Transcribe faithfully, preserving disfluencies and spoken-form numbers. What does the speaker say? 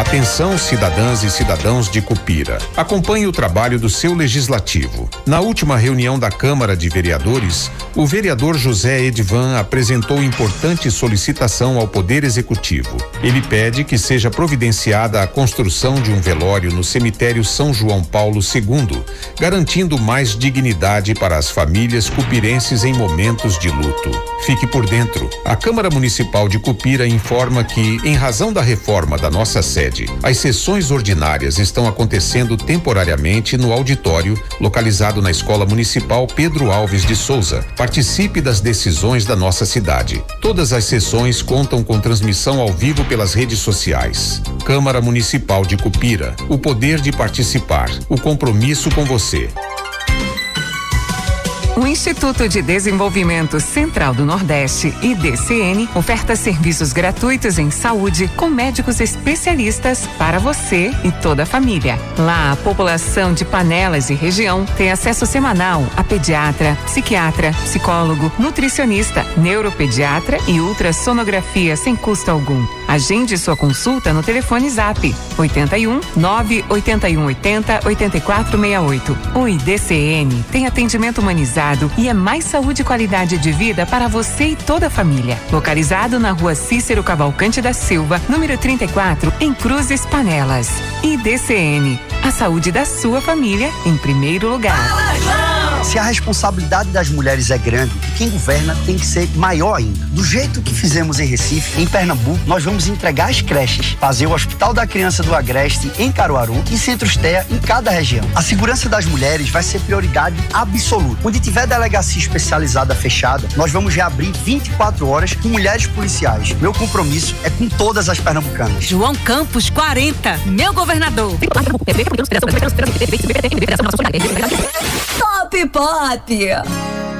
Atenção, cidadãs e cidadãos de Cupira. Acompanhe o trabalho do seu legislativo. Na última reunião da Câmara de Vereadores, o vereador José Edvan apresentou importante solicitação ao Poder Executivo. Ele pede que seja providenciada a construção de um velório no cemitério São João Paulo segundo, garantindo mais dignidade para as famílias cupirenses em momentos de luto. Fique por dentro. A Câmara Municipal de Cupira informa que, em razão da reforma da nossa sede, as sessões ordinárias estão acontecendo temporariamente no auditório localizado na Escola Municipal Pedro Alves de Souza. Participe das decisões da nossa cidade. Todas as sessões contam com transmissão ao vivo pelas redes sociais. Câmara Municipal de Cupira. O poder de participar. O compromisso com você. O Instituto de Desenvolvimento Central do Nordeste, I D C N, oferta serviços gratuitos em saúde com médicos especialistas para você e toda a família. Lá, a população de Panelas e região tem acesso semanal a pediatra, psiquiatra, psicólogo, nutricionista, neuropediatra e ultrassonografia sem custo algum. Agende sua consulta no telefone Zap oitenta e um, nove oitenta e um oitenta, oitenta e quatro sessenta e oito. O I D C N tem atendimento humanizado e é mais saúde e qualidade de vida para você e toda a família. Localizado na Rua Cícero Cavalcante da Silva, número trinta e quatro, em Cruzes, Panelas. I D C N, a saúde da sua família em primeiro lugar. Se a responsabilidade das mulheres é grande, quem governa tem que ser maior ainda. Do jeito que fizemos em Recife, em Pernambuco, nós vamos entregar as creches, fazer o Hospital da Criança do Agreste em Caruaru e Centros T E A em cada região. A segurança das mulheres vai ser prioridade absoluta. Onde tiver delegacia especializada fechada, nós vamos reabrir vinte e quatro horas com mulheres policiais. Meu compromisso é com todas as pernambucanas. João Campos, quarenta, meu governador. Top Pop!